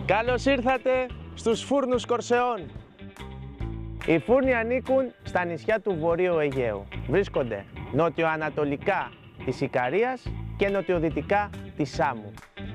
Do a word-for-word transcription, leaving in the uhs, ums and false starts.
Καλώς ήρθατε στους φούρνους Κορσεών. Οι φούρνοι ανήκουν στα νησιά του Βορείου Αιγαίου. Βρίσκονται νότιο-ανατολικά της Ικαρίας και νοτιοδυτικά της Σάμου.